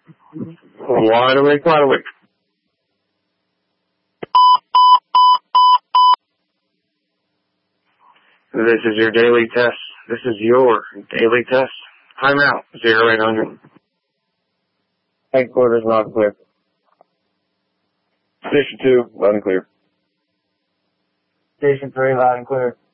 Wide awake, wide awake. This is your daily test. This is your daily test. Time out. 0800. Headquarters, loud and clear. Station 2, loud and clear. Station 3, loud and clear.